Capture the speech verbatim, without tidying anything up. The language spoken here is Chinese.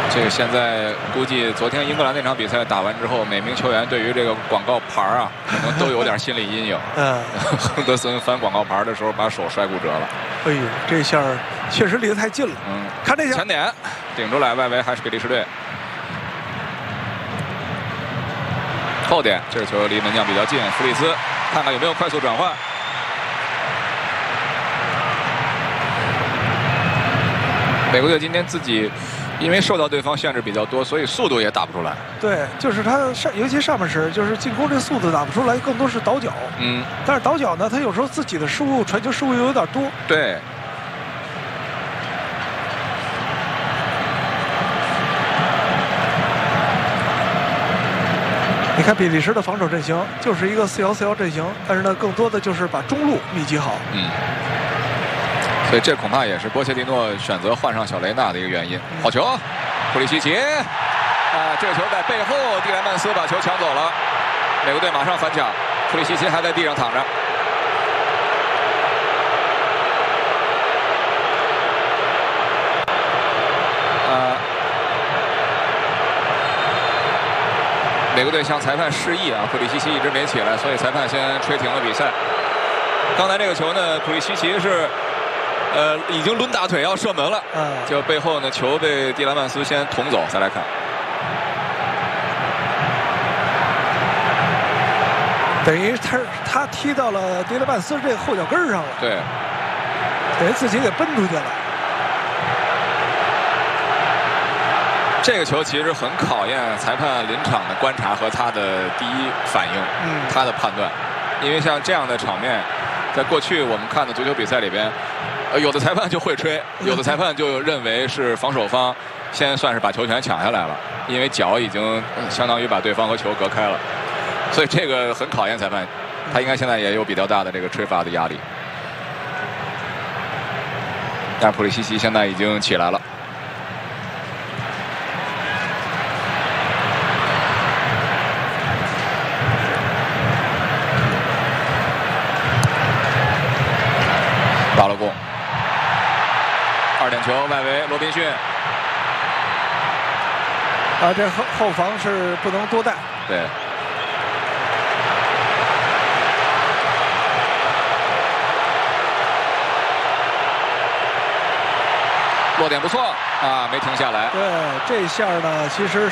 这个现在估计昨天英格兰那场比赛打完之后，每名球员对于这个广告牌啊，可能都有点心理阴影。 嗯， 亨德森翻广告牌的时候，把手摔骨折了。 哎呦，这下确实离得太近了。 嗯， 看这下前点顶出来，外围还是比利时队。后点，这个球离门将比较近，弗里斯看看有没有快速转换。美国队今天自己。因为受到对方限制比较多，所以速度也打不出来。 对，就是他上，尤其上半时，就是进攻这速度打不出来，更多是倒脚。 嗯， 但是倒脚呢，他有时候自己的失误，传球失误又有点多。 对。 你看比利时的防守阵型就是一个四幺四幺阵型，但是呢，更多的就是把中路密集好。 嗯。所以这恐怕也是波切蒂诺选择换上小雷纳的一个原因。好球，普利西奇，啊，这个球在背后，蒂莱曼斯把球抢走了，美国队马上反抢，普利西奇还在地上躺着。啊，美国队向裁判示意啊，普利西奇一直没起来，所以裁判先吹停了比赛。刚才这个球呢，普利西奇是。呃，已经抡大腿要射门了，嗯，就背后呢，球被蒂莱曼斯先捅走。再来看， 等于他他踢到了蒂莱曼斯这个后脚跟上了， 对， 等于自己给奔出去了。 这个球其实很考验裁判临场的观察和他的第一反应，嗯，他的判断，因为像这样的场面，在过去我们看的足球比赛里边。呃，有的裁判就会吹，有的裁判就认为是防守方先算是把球权抢下来了，因为脚已经相当于把对方和球隔开了，所以这个很考验裁判，他应该现在也有比较大的这个吹罚的压力。但普利西奇现在已经起来了。巴洛贡。二点球，外围罗宾逊。 啊，这后后防是不能多带。 对。落点不错啊，没停下来。 对，这下呢，其实。